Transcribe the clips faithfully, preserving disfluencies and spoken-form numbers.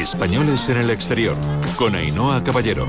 Españoles en el exterior, con Ainhoa Caballero.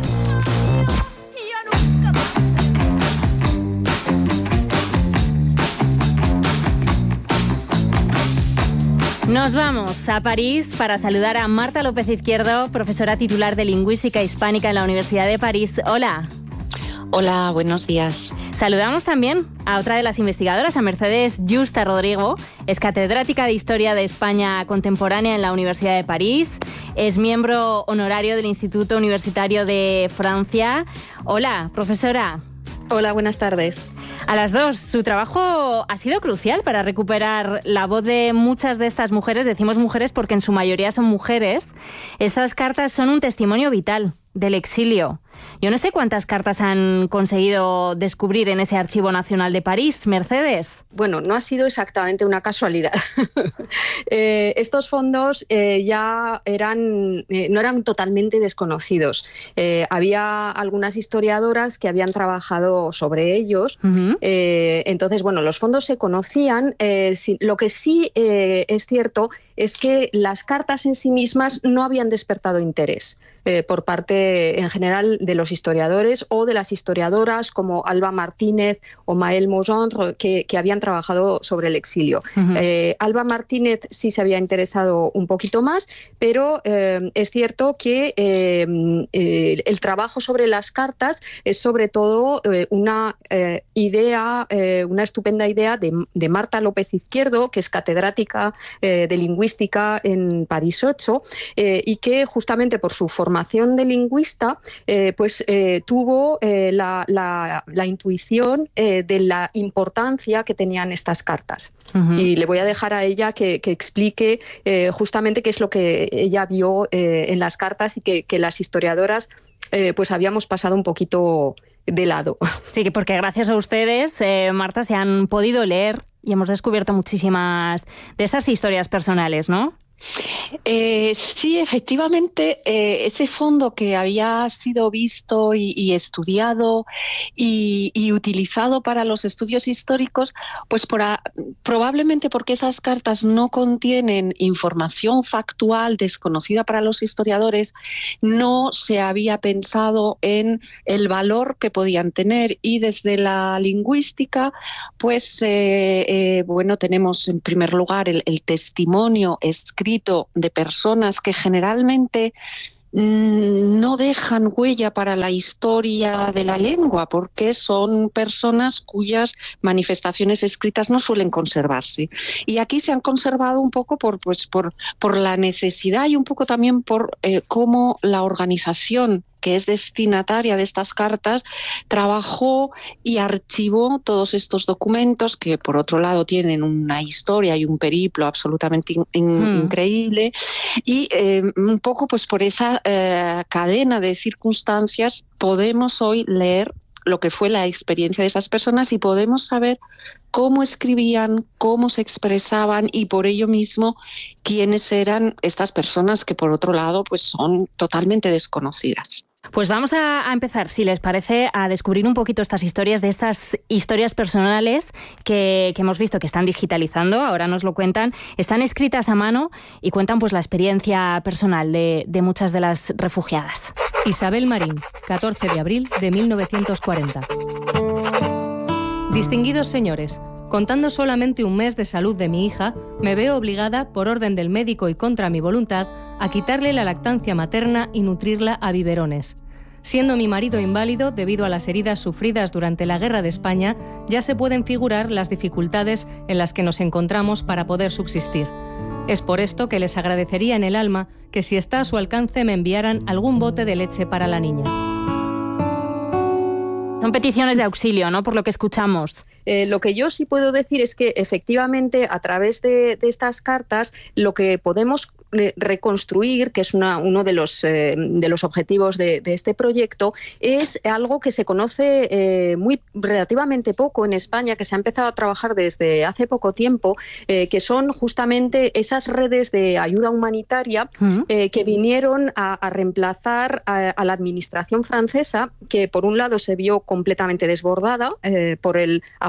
Nos vamos a París para saludar a Marta López Izquierdo, profesora titular de Lingüística Hispánica en la Universidad de París. Hola. Hola, buenos días. Saludamos también a otra de las investigadoras, a Mercedes Yusta Rodrigo. Es catedrática de Historia de España Contemporánea en la Universidad de París. Es miembro honorario del Instituto Universitario de Francia. Hola, profesora. Hola, buenas tardes. A las dos, su trabajo ha sido crucial para recuperar la voz de muchas de estas mujeres. Decimos mujeres porque en su mayoría son mujeres. Estas cartas son un testimonio vital del exilio. Yo no sé cuántas cartas han conseguido descubrir en ese Archivo Nacional de París, Mercedes. Bueno, no ha sido exactamente una casualidad. eh, estos fondos eh, ya eran, eh, no eran totalmente desconocidos. Eh, había algunas historiadoras que habían trabajado sobre ellos. Uh-huh. eh, entonces, bueno, los fondos se conocían. Eh, si, lo que sí eh, es cierto es que las cartas en sí mismas no habían despertado interés eh, por parte, en general, de los historiadores o de las historiadoras como Alba Martínez o Maëlle Mogendre, que, que habían trabajado sobre el exilio. Uh-huh. eh, Alba Martínez sí se había interesado un poquito más, pero eh, es cierto que eh, eh, el trabajo sobre las cartas es sobre todo eh, una eh, idea, eh, una estupenda idea de, de Marta López Izquierdo, que es catedrática eh, de lingüística en París ocho eh, y que justamente por su formación de lingüista Eh, pues eh, tuvo eh, la, la, la intuición eh, de la importancia que tenían estas cartas. Uh-huh. Y le voy a dejar a ella que, que explique eh, justamente qué es lo que ella vio eh, en las cartas y que, que las historiadoras eh, pues habíamos pasado un poquito de lado. Sí, porque gracias a ustedes, eh, Marta, se han podido leer y hemos descubierto muchísimas de esas historias personales, ¿no? Eh, sí, efectivamente, eh, ese fondo que había sido visto y, y estudiado y, y utilizado para los estudios históricos, pues por a, probablemente porque esas cartas no contienen información factual desconocida para los historiadores, no se había pensado en el valor que podían tener, y desde la lingüística, pues eh, eh, bueno, tenemos en primer lugar el, el testimonio escrito de personas que generalmente no dejan huella para la historia de la lengua, porque son personas cuyas manifestaciones escritas no suelen conservarse. Y aquí se han conservado un poco por, pues, por, por la necesidad y un poco también por eh, cómo la organización que es destinataria de estas cartas, trabajó y archivó todos estos documentos que, por otro lado, tienen una historia y un periplo absolutamente in, in, mm. increíble. Y eh, un poco pues por esa eh, cadena de circunstancias podemos hoy leer lo que fue la experiencia de esas personas y podemos saber cómo escribían, cómo se expresaban y por ello mismo quiénes eran estas personas que, por otro lado, pues son totalmente desconocidas. Pues vamos a, a empezar, si les parece, a descubrir un poquito estas historias, de estas historias personales que, que hemos visto que están digitalizando, ahora nos lo cuentan, están escritas a mano y cuentan pues la experiencia personal de, de muchas de las refugiadas. Isabel Marín, catorce de abril de mil novecientos cuarenta. Distinguidos señores, contando solamente un mes de salud de mi hija, me veo obligada, por orden del médico y contra mi voluntad, a quitarle la lactancia materna y nutrirla a biberones. Siendo mi marido inválido debido a las heridas sufridas durante la Guerra de España, ya se pueden figurar las dificultades en las que nos encontramos para poder subsistir. Es por esto que les agradecería en el alma que, si está a su alcance, me enviaran algún bote de leche para la niña. Son peticiones de auxilio, ¿no?, por lo que escuchamos. Eh, lo que yo sí puedo decir es que efectivamente a través de, de estas cartas lo que podemos reconstruir, que es una, uno de los, eh, de los objetivos de, de este proyecto, es algo que se conoce eh, muy relativamente poco en España, que se ha empezado a trabajar desde hace poco tiempo, eh, que son justamente esas redes de ayuda humanitaria eh, que vinieron a, a reemplazar a, a la administración francesa, que por un lado se vio completamente desbordada eh, por el afán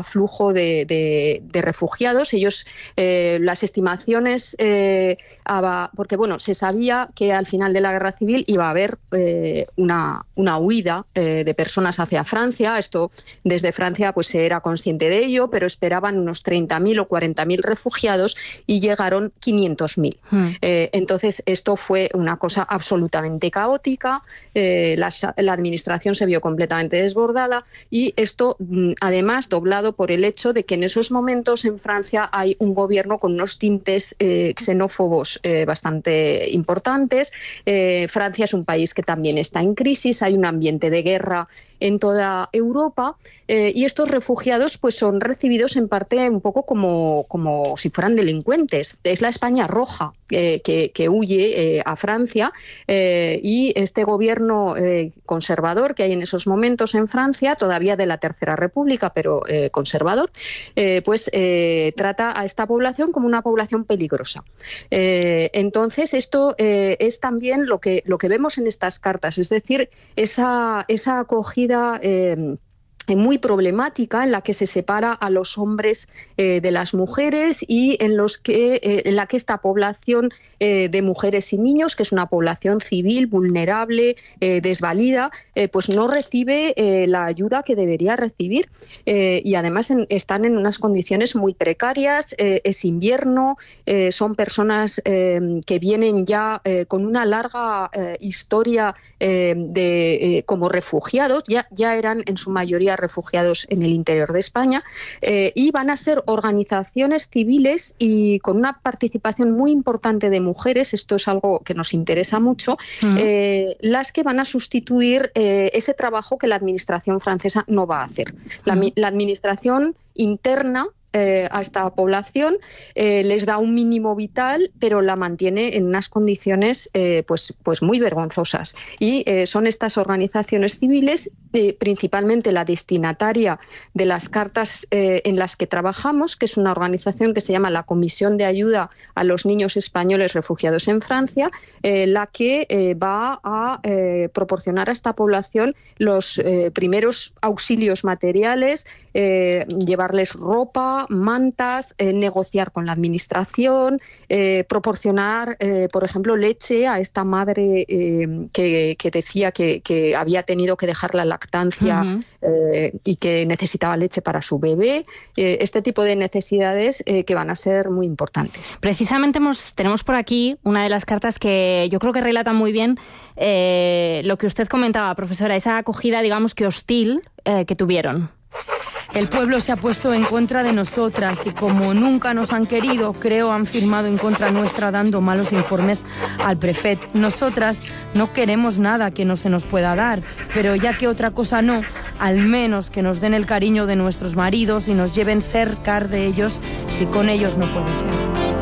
flujo de, de, de refugiados. Ellos, eh, las estimaciones, eh, porque bueno, se sabía que al final de la guerra civil iba a haber eh, una, una huida eh, de personas hacia Francia. Esto desde Francia pues se era consciente de ello, pero esperaban unos treinta mil o cuarenta mil refugiados y llegaron quinientos mil. Hmm. Eh, entonces esto fue una cosa absolutamente caótica, eh, la, la administración se vio completamente desbordada y esto además doblado por el hecho de que en esos momentos en Francia hay un gobierno con unos tintes eh, xenófobos eh, bastante importantes. Eh, Francia es un país que también está en crisis, hay un ambiente de guerra en toda Europa eh, y estos refugiados pues son recibidos en parte un poco como, como si fueran delincuentes. Es la España roja eh, que, que huye eh, a Francia eh, y este gobierno eh, conservador que hay en esos momentos en Francia, todavía de la Tercera República, pero eh, conservador, eh, pues eh, trata a esta población como una población peligrosa. Eh, entonces esto eh, es también lo que, lo que vemos en estas cartas, es decir, esa, esa acogida Eh, muy problemática en la que se separa a los hombres eh, de las mujeres y en los que eh, en la que esta población eh, de mujeres y niños, que es una población civil vulnerable, eh, desvalida, eh, pues no recibe eh, la ayuda que debería recibir eh, y además en, están en unas condiciones muy precarias. Eh, es invierno, eh, son personas eh, que vienen ya eh, con una larga eh, historia eh, de eh, como refugiados, ya ya eran en su mayoría refugiados en el interior de España eh, y van a ser organizaciones civiles y con una participación muy importante de mujeres, esto es algo que nos interesa mucho, uh-huh. eh, las que van a sustituir eh, ese trabajo que la administración francesa no va a hacer. La, uh-huh. la administración interna Eh, a esta población, eh, les da un mínimo vital, pero la mantiene en unas condiciones eh, pues, pues muy vergonzosas. Y eh, son estas organizaciones civiles, eh, principalmente la destinataria de las cartas eh, en las que trabajamos, que es una organización que se llama la Comisión de Ayuda a los Niños Españoles Refugiados en Francia, eh, la que eh, va a eh, proporcionar a esta población los eh, primeros auxilios materiales, eh, llevarles ropa, mantas, eh, negociar con la administración, eh, proporcionar, eh, por ejemplo, leche a esta madre eh, que, que decía que, que había tenido que dejar la lactancia uh-huh. eh, y que necesitaba leche para su bebé. Eh, este tipo de necesidades eh, que van a ser muy importantes. Precisamente hemos, tenemos por aquí una de las cartas que yo creo que relata muy bien eh, lo que usted comentaba, profesora, esa acogida, digamos que hostil eh, que tuvieron. El pueblo se ha puesto en contra de nosotras y como nunca nos han querido, creo han firmado en contra nuestra dando malos informes al prefecto. Nosotras no queremos nada que no se nos pueda dar, pero ya que otra cosa no, al menos que nos den el cariño de nuestros maridos y nos lleven cerca de ellos, si con ellos no puede ser.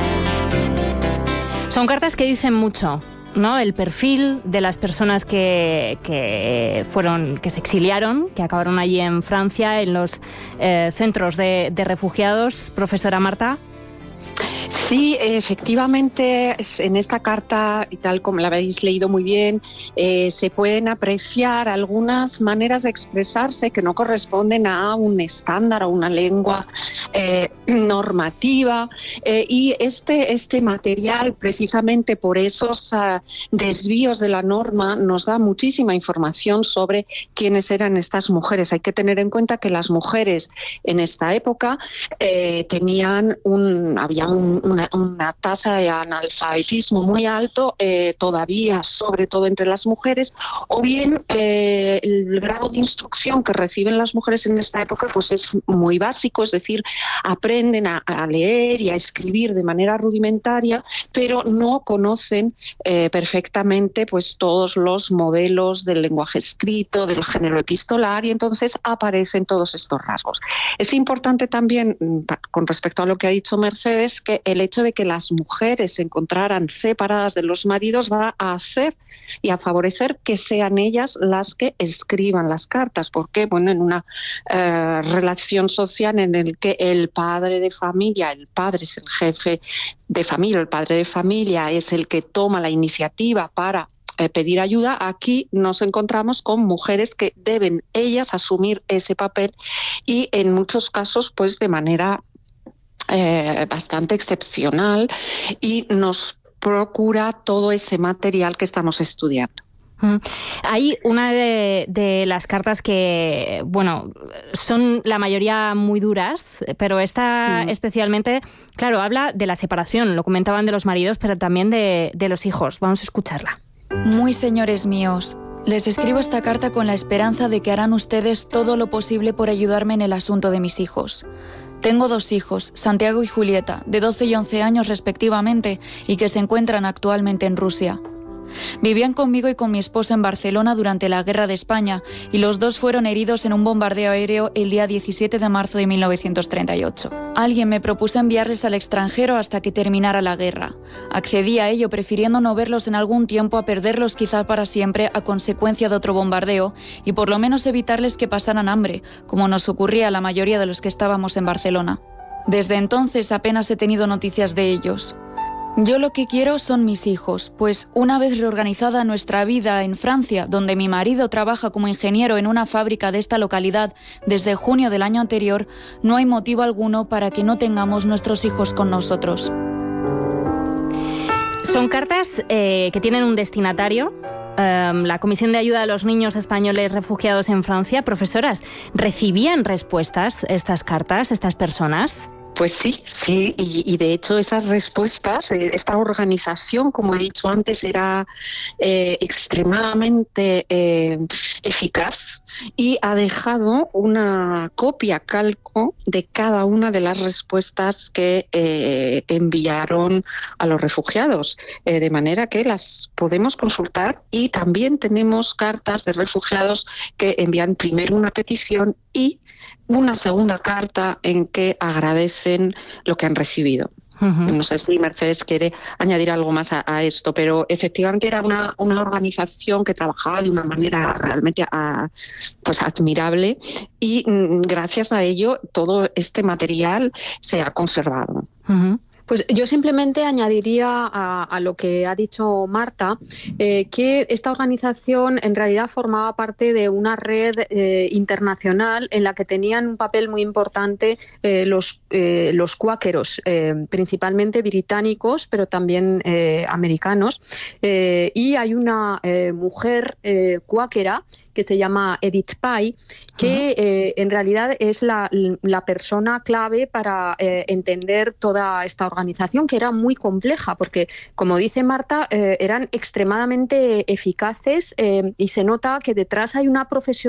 Son cartas que dicen mucho, ¿no? El perfil de las personas que, que fueron, que se exiliaron, que acabaron allí en Francia, en los eh, centros de, de refugiados. Profesora Marta. Sí, efectivamente, en esta carta, y tal como la habéis leído muy bien, eh, se pueden apreciar algunas maneras de expresarse que no corresponden a un estándar o una lengua eh, normativa. Eh, y este, este material, precisamente por esos uh, desvíos de la norma, nos da muchísima información sobre quiénes eran estas mujeres. Hay que tener en cuenta que las mujeres en esta época eh, tenían un, había un, una Una, una tasa de analfabetismo muy alto, eh, todavía, sobre todo entre las mujeres, o bien eh, el grado de instrucción que reciben las mujeres en esta época pues es muy básico, es decir, aprenden a, a leer y a escribir de manera rudimentaria, pero no conocen eh, perfectamente pues todos los modelos del lenguaje escrito, del género epistolar, y entonces aparecen todos estos rasgos. Es importante también, con respecto a lo que ha dicho Mercedes, que el hecho de que las mujeres se encontraran separadas de los maridos va a hacer y a favorecer que sean ellas las que escriban las cartas, porque bueno, en una eh, relación social en el que el padre de familia, el padre es el jefe de familia, el padre de familia es el que toma la iniciativa para eh, pedir ayuda, aquí nos encontramos con mujeres que deben ellas asumir ese papel y en muchos casos pues de manera eh, bastante excepcional, y nos procura todo ese material que estamos estudiando. Hay una de, de las cartas que, bueno, son la mayoría muy duras, pero esta mm. especialmente, claro, habla de la separación, lo comentaban de los maridos, pero también de, de los hijos. Vamos a escucharla. Muy señores míos, les escribo esta carta con la esperanza de que harán ustedes todo lo posible por ayudarme en el asunto de mis hijos. Tengo dos hijos, Santiago y Julieta, de doce y once años respectivamente, y que se encuentran actualmente en Rusia. Vivían conmigo y con mi esposa en Barcelona durante la Guerra de España, y los dos fueron heridos en un bombardeo aéreo el día diecisiete de marzo de mil novecientos treinta y ocho. Alguien me propuso enviarles al extranjero hasta que terminara la guerra. Accedí a ello, prefiriendo no verlos en algún tiempo a perderlos quizá para siempre a consecuencia de otro bombardeo, y por lo menos evitarles que pasaran hambre, como nos ocurría a la mayoría de los que estábamos en Barcelona. Desde entonces apenas he tenido noticias de ellos. Yo lo que quiero son mis hijos, pues una vez reorganizada nuestra vida en Francia, donde mi marido trabaja como ingeniero en una fábrica de esta localidad desde junio del año anterior, no hay motivo alguno para que no tengamos nuestros hijos con nosotros. Son cartas eh, que tienen un destinatario, eh, la Comisión de Ayuda a los Niños Españoles Refugiados en Francia. Profesoras, ¿recibían respuestas estas cartas, estas personas? Pues sí, sí, y, y de hecho esas respuestas, eh, esta organización, como he dicho antes, era eh, extremadamente eh, eficaz, y ha dejado una copia calco de cada una de las respuestas que eh, enviaron a los refugiados, eh, de manera que las podemos consultar, y también tenemos cartas de refugiados que envían primero una petición y una segunda carta en que agradecen lo que han recibido. Uh-huh. No sé si Mercedes quiere añadir algo más a, a esto, pero efectivamente era una, una organización que trabajaba de una manera realmente a, pues admirable, y mm, gracias a ello todo este material se ha conservado. Uh-huh. Pues yo simplemente añadiría a, a lo que ha dicho Marta, eh, que esta organización en realidad formaba parte de una red eh, internacional en la que tenían un papel muy importante eh, los, eh, los cuáqueros, eh, principalmente británicos, pero también eh, americanos. Eh, y hay una eh, mujer eh, cuáquera que se llama Edith Pye, que eh, en realidad es la, la persona clave para eh, entender toda esta organización, que era muy compleja, porque, como dice Marta, eh, eran extremadamente eficaces, eh, y se nota que detrás hay una profesionalidad